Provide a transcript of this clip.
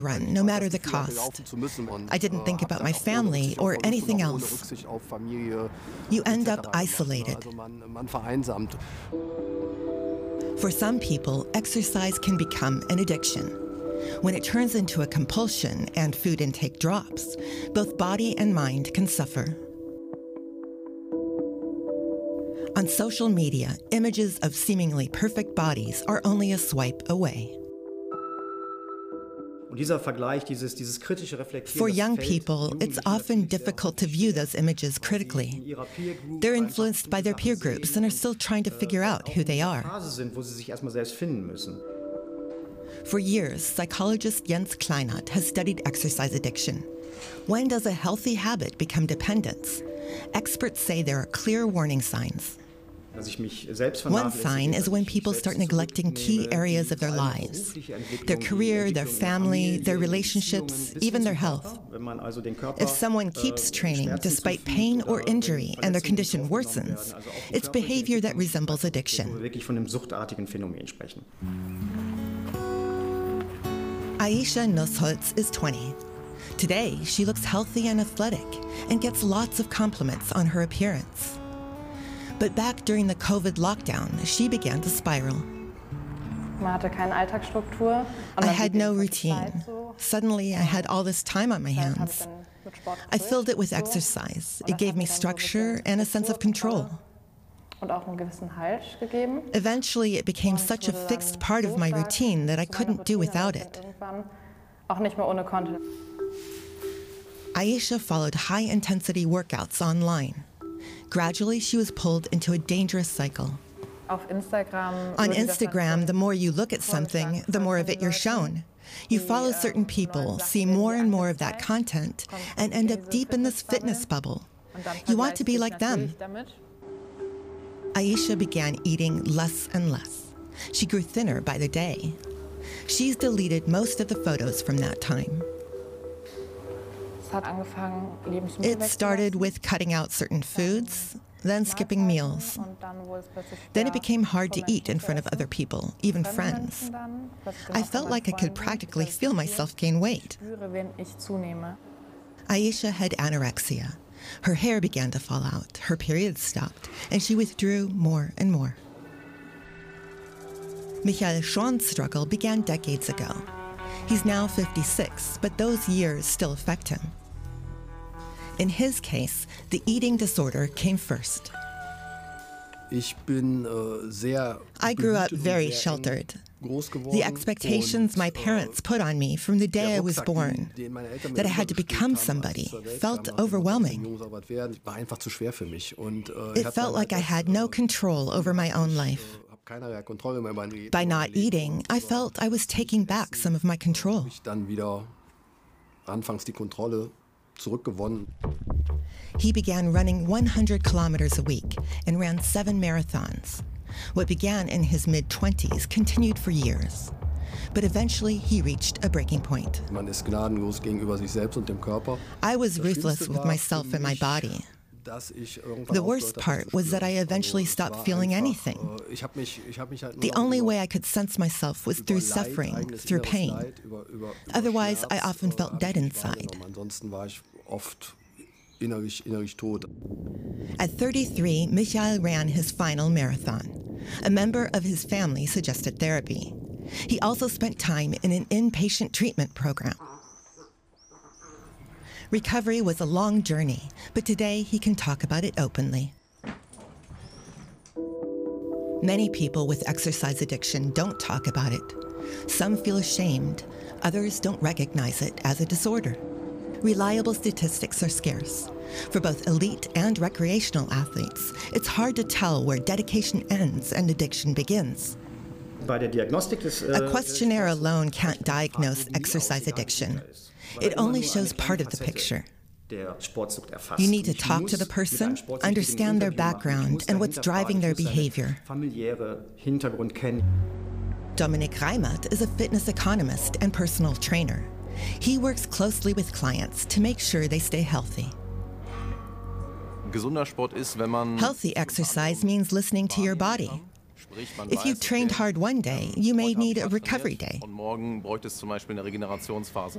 run, no matter the cost. I didn't think about my family or anything else. You end up isolated. For some people, exercise can become an addiction. When it turns into a compulsion and food intake drops, both body and mind can suffer. On social media, images of seemingly perfect bodies are only a swipe away. For young people, it's often difficult to view those images critically. They're influenced by their peer groups and are still trying to figure out who they are. For years, psychologist Jens Kleinert has studied exercise addiction. When does a healthy habit become dependence? Experts say there are clear warning signs. One sign is when people start neglecting key areas of their lives, their career, their family, their relationships, even their health. If someone keeps training despite pain or injury and their condition worsens, it's behavior that resembles addiction. Aisha Nussholz is 20. Today, she looks healthy and athletic and gets lots of compliments on her appearance. But back during the COVID lockdown, she began to spiral. I had no routine. Suddenly, I had all this time on my hands. I filled it with exercise. It gave me structure and a sense of control. Eventually, it became such a fixed part of my routine that I couldn't do without it. Aisha followed high-intensity workouts online. Gradually, she was pulled into a dangerous cycle. On Instagram, the more you look at something, the more of it you're shown. You follow certain people, see more and more of that content, and end up deep in this fitness bubble. You want to be like them. Aisha began eating less and less. She grew thinner by the day. She's deleted most of the photos from that time. It started with cutting out certain foods, then skipping meals. Then it became hard to eat in front of other people, even friends. I felt like I could practically feel myself gain weight. Aisha had anorexia. Her hair began to fall out, her periods stopped, and she withdrew more and more. Michael Schon's struggle began decades ago. He's now 56, but those years still affect him. In his case, the eating disorder came first. I grew up very sheltered. The expectations my parents put on me from the day I was born, that I had to become somebody, felt overwhelming. It felt like I had no control over my own life. By not eating, I felt I was taking back some of my control. He began running 100 kilometers a week and ran 7 marathons. What began in his mid-20s continued for years. But eventually he reached a breaking point. I was ruthless with myself and my body. The worst part was that I eventually stopped feeling anything. The only way I could sense myself was through suffering, through pain. Otherwise, I often felt dead inside. At 33, Michael ran his final marathon. A member of his family suggested therapy. He also spent time in an inpatient treatment program. Recovery was a long journey, but today he can talk about it openly. Many people with exercise addiction don't talk about it. Some feel ashamed, others don't recognize it as a disorder. Reliable statistics are scarce. For both elite and recreational athletes, it's hard to tell where dedication ends and addiction begins. A questionnaire alone can't diagnose exercise addiction. It only shows part of the picture. You need to talk to the person, understand their background and what's driving their behavior. Dominik Reimert is a fitness economist and personal trainer. He works closely with clients to make sure they stay healthy. Healthy exercise means listening to your body. If you trained hard one day, you may need a recovery day.